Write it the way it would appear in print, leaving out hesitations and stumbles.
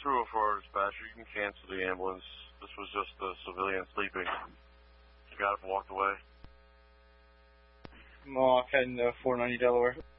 204 dispatcher, you can cancel the ambulance. This was just a civilian sleeping. You got up and walked away. Mohawk heading to 490 Delaware.